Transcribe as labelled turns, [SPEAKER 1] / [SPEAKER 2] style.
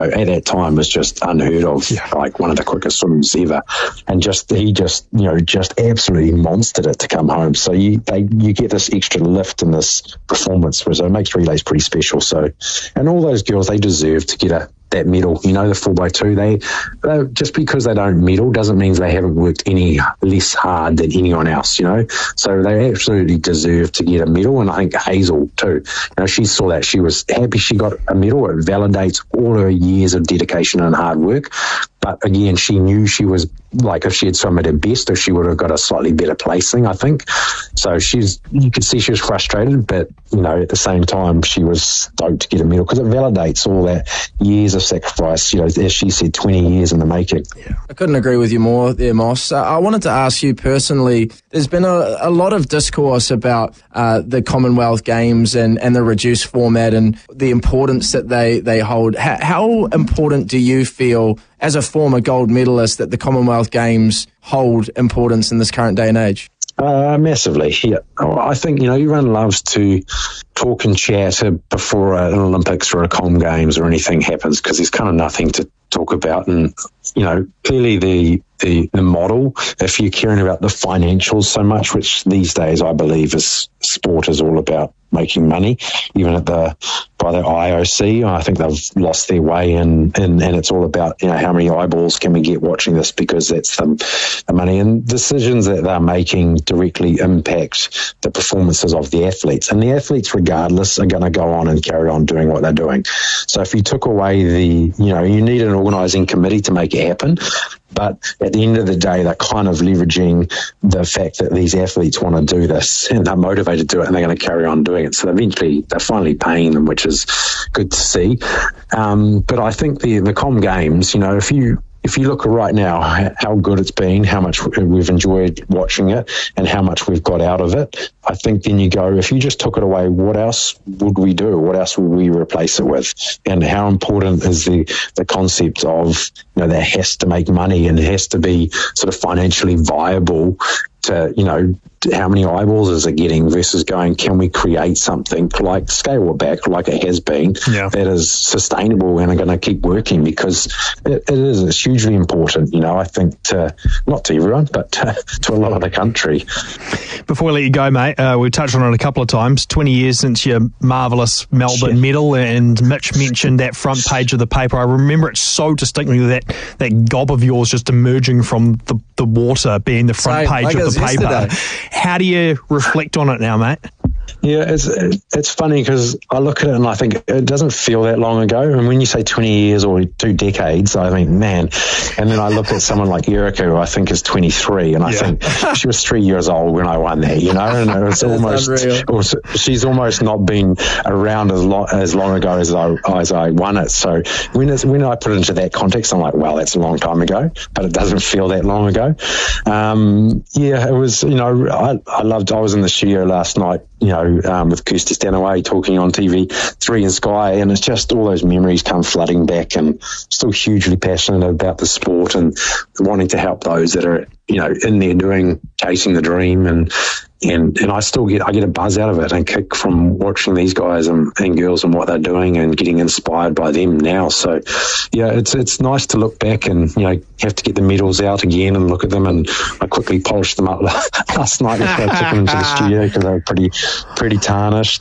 [SPEAKER 1] at that time was just unheard of, like one of the quickest swims ever. And he just absolutely monstered it to come home. So you get this extra lift in this performance, so it makes relays pretty special. So, and all those girls, they deserve to get that medal. The 4x2, they just because they don't medal doesn't mean they haven't worked any less hard than anyone else, So they absolutely deserve to get a medal, and I think Hazel too. She saw that. She was happy she got a medal. It validates all her years of dedication and hard work. But again, she knew she was, like, if she had swum at her best, if she would have got a slightly better placing, I think. So you could see she was frustrated, but, at the same time, she was stoked to get a medal because it validates all that years of sacrifice, as she said, 20 years in the making.
[SPEAKER 2] Yeah. I couldn't agree with you more there, Moss. I wanted to ask you personally, there's been a lot of discourse about the Commonwealth Games and the reduced format and the importance that they hold. How important do you feel, as a former gold medalist, that the Commonwealth Games hold importance in this current day and age?
[SPEAKER 1] Massively, yeah. I think, everyone loves to talk and chat before an Olympics or a Com Games or anything happens because there's kind of nothing to talk about. And, clearly the model, if you're caring about the financials so much, which these days I believe sport is all about making money, even by the IOC, I think they've lost their way and it's all about, how many eyeballs can we get watching this, because that's the money, and decisions that they're making directly impact the performances of the athletes, and the athletes regardless are going to go on and carry on doing what they're doing. So if you took away you need an organising committee to make it happen. But at the end of the day, they're kind of leveraging the fact that these athletes want to do this and they're motivated to do it and they're going to carry on doing it. So eventually they're finally paying them, which is good to see. But I think the Com Games, if you look right now, how good it's been, how much we've enjoyed watching it and how much we've got out of it, I think then you go, if you just took it away, what else would we do? What else would we replace it with? And how important is the concept of, that has to make money and has to be sort of financially viable to, how many eyeballs is it getting versus going, can we create something like scale it back like it has been that is sustainable and are going to keep working, because it's hugely important, I think, not to everyone, but to a lot of the country.
[SPEAKER 3] Before we let you go, mate, we've touched on it a couple of times, 20 years since your marvellous Melbourne medal, and Mitch mentioned that front page of the paper. I remember it so distinctly, that gob of yours just emerging from the water being the front page of the paper. Yesterday. How do you reflect on it now, mate?
[SPEAKER 1] Yeah, it's funny because I look at it and I think it doesn't feel that long ago. And when you say 20 years or 2 decades, I think, man. And then I look at someone like Erica, who I think is 23, and I think she was 3 years old when I won that, and it was she's almost not been around as long ago as I won it. So when I put it into that context, I'm like, well, that's a long time ago, but it doesn't feel that long ago. It was, I was in the studio last night, with Kirsty Stanaway talking on TV3 and Sky, and it's just all those memories come flooding back, and still hugely passionate about the sport and wanting to help those that are, in there chasing the dream, and I still get a buzz out of it and kick from watching these guys and girls and what they're doing and getting inspired by them now. So it's nice to look back and have to get the medals out again and look at them, and I quickly polished them up last night before I took them into the studio because they were pretty tarnished.